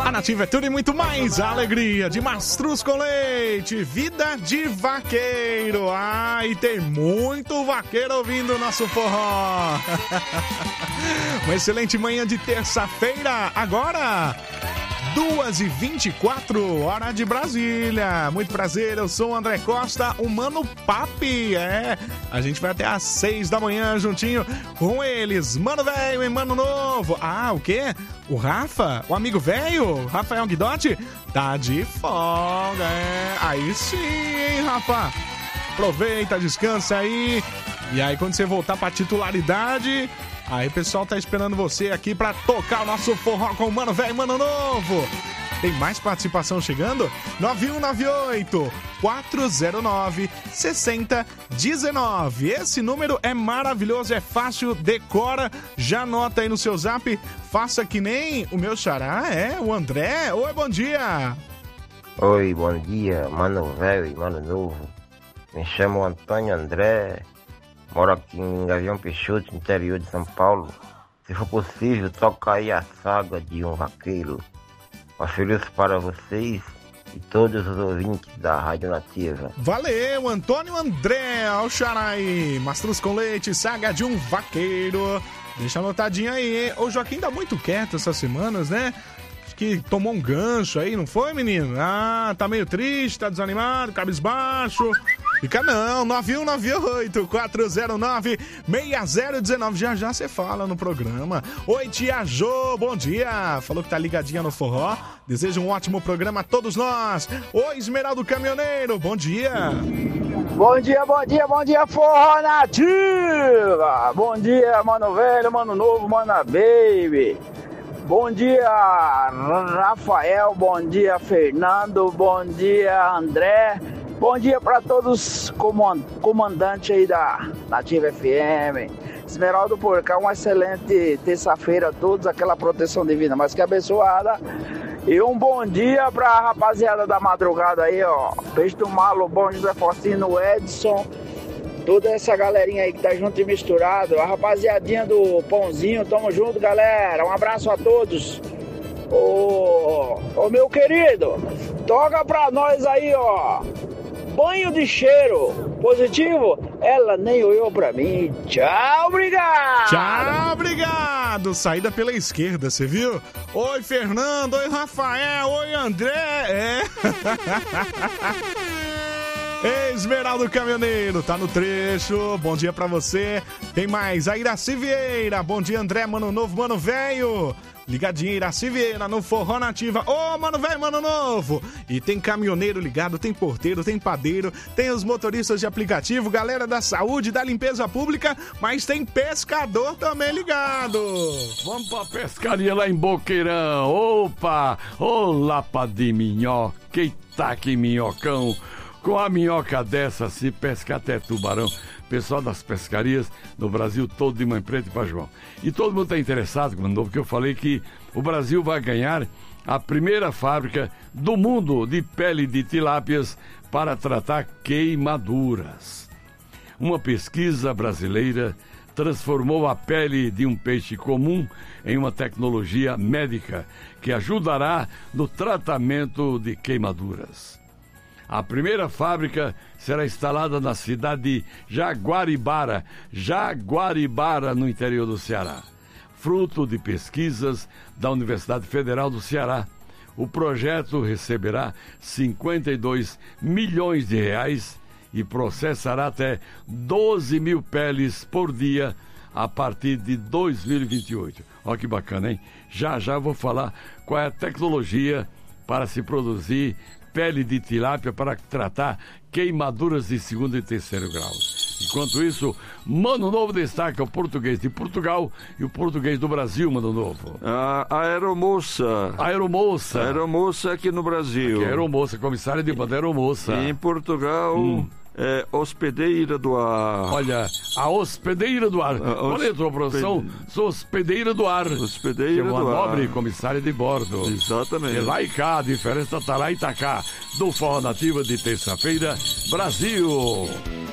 A Nativa é tudo e muito mais. A alegria de mastruz com leite. Vida de vaqueiro. Ah, e tem muito vaqueiro ouvindo o nosso forró. Uma excelente manhã de terça-feira. Agora, 2h24, hora de Brasília. Muito prazer, eu sou o André Costa, o Mano Papi. A gente vai até às 6 da manhã juntinho com eles. Mano Velho e Mano Novo. Ah, o quê? O Rafa? O amigo velho? Rafael Guidotti? Tá de folga, Aí sim, hein, Rafa? Aproveita, descansa aí. E aí, quando você voltar pra titularidade... Aí, o pessoal tá esperando você aqui pra tocar o nosso forró com o Mano Velho e Mano Novo. Tem mais participação chegando? 9198-409-6019. Esse número é maravilhoso, é fácil, decora, já anota aí no seu zap. Faça que nem o meu xará, o André. Oi, bom dia. Oi, bom dia, Mano Velho e Mano Novo. Me chamo Antônio André. Moro aqui em Gavião Peixoto, interior de São Paulo. Se for possível, toca aí a saga de um vaqueiro. Ofereço para vocês e todos os ouvintes da Rádio Nativa. Valeu, Antônio André, ao xarai. Mastruz com leite, saga de um vaqueiro. Deixa anotadinho aí, hein? O Joaquim tá muito quieto essas semanas, né? Acho que tomou um gancho aí, não foi, menino? Ah, tá meio triste, tá desanimado, cabisbaixo. Fica não, 9198-409-6019. Já você fala no programa. Oi, tia Jô, bom dia. Falou que tá ligadinha no forró. Desejo um ótimo programa a todos nós. Oi, Esmeraldo Caminhoneiro, bom dia. Bom dia, bom dia, bom dia, forró nativa. Bom dia, Mano Velho, Mano Novo, Mana Baby. Bom dia, Rafael, bom dia, Fernando, bom dia, André. Bom dia para todos comandantes aí da Nativa FM. Esmeraldo Porcão, uma excelente terça-feira a todos, aquela proteção divina, mas que abençoada. E um bom dia para a rapaziada da madrugada aí, ó. Peixe do Malo, bom José Faustino, Edson, toda essa galerinha aí que tá junto e misturado. A rapaziadinha do Pãozinho, tamo junto, galera. Um abraço a todos. Ô meu querido, toca pra nós aí, ó. Banho de cheiro positivo, ela nem olhou pra mim. Tchau, obrigado. Tchau, obrigado. Saída pela esquerda, você viu? Oi, Fernando. Oi, Rafael. Oi, André. Esmeraldo Caminhoneiro, tá no trecho. Bom dia pra você. Tem mais, a Iraci Vieira. Bom dia, André, Mano Novo, Mano Velho. Ligadinho, Iraci Vieira, no Forró Nativa. Ô, Mano Velho, Mano Novo. E tem caminhoneiro ligado, tem porteiro, tem padeiro, tem os motoristas de aplicativo, galera da saúde, da limpeza pública, mas tem pescador também ligado. Vamos pra pescaria lá em Boqueirão. Opa, ô lapa de minhoca, eita que minhocão. Com a minhoca dessa, se pesca até tubarão. Pessoal das pescarias no Brasil todo de Mãe Preta e Pá João. E todo mundo está interessado, porque eu falei que o Brasil vai ganhar a primeira fábrica do mundo de pele de tilápias para tratar queimaduras. Uma pesquisa brasileira transformou a pele de um peixe comum em uma tecnologia médica que ajudará no tratamento de queimaduras. A primeira fábrica será instalada na cidade de Jaguaribara, no interior do Ceará. Fruto de pesquisas da Universidade Federal do Ceará, o projeto receberá 52 milhões de reais e processará até 12 mil peles por dia a partir de 2028. Olha que bacana, hein? Já eu vou falar qual é a tecnologia para se produzir pele de tilápia para tratar queimaduras de segundo e terceiro grau. Enquanto isso, Mano Novo destaca o português de Portugal e o português do Brasil, Mano Novo. A aeromoça. Aeromoça aqui no Brasil. Aqui é aeromoça, comissária de banda aeromoça. E em Portugal... É hospedeira do ar. Olha, a hospedeira do ar. Olha a tua produção, sou hospedeira do ar. Hospedeira do ar. Uma nobre comissária de bordo. Exatamente. E lá e cá, a diferença tá lá e tá cá. Do Forró Nativa de terça-feira, Brasil.